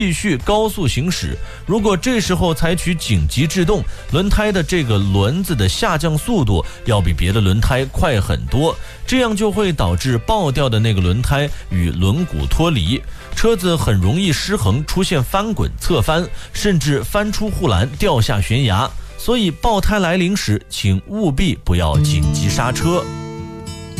继续高速行驶，如果这时候采取紧急制动，轮胎的这个轮子的下降速度要比别的轮胎快很多，这样就会导致爆掉的那个轮胎与轮毂脱离，车子很容易失衡，出现翻滚、侧翻，甚至翻出护栏掉下悬崖。所以爆胎来临时，请务必不要紧急刹车。